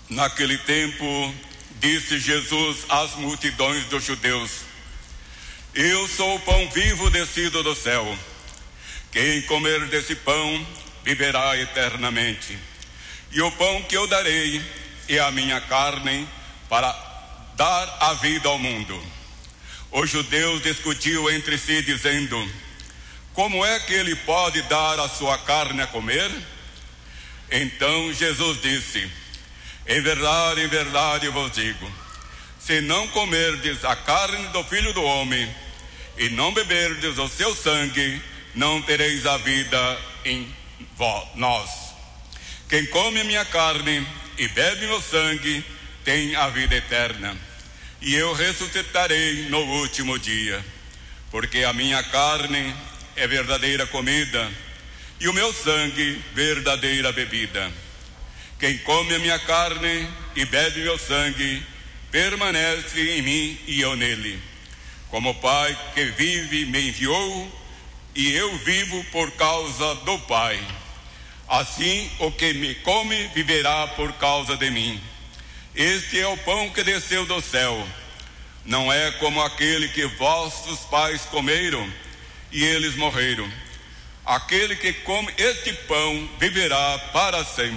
Naquele tempo, disse Jesus às multidões dos judeus: Eu sou o pão vivo descido do céu. Quem comer desse pão viverá eternamente. E o pão que eu darei é a minha carne, para dar a vida ao mundo. Os judeus discutiam entre si, dizendo: Como é que ele pode dar a sua carne a comer? Então Jesus disse: em verdade vos digo, se não comerdes a carne do Filho do Homem e não beberdes o seu sangue, não tereis a vida em nós. Quem come minha carne e bebe meu sangue tem a vida eterna, e eu ressuscitarei no último dia, porque a minha carne é verdadeira comida e o meu sangue verdadeira bebida. Quem come a minha carne e bebe meu sangue permanece em mim e eu nele. Como o Pai que vive me enviou, e eu vivo por causa do Pai. Assim o que me come viverá por causa de mim. Este é o pão que desceu do céu. Não é como aquele que vossos pais comeram e eles morreram. Aquele que come este pão viverá para sempre.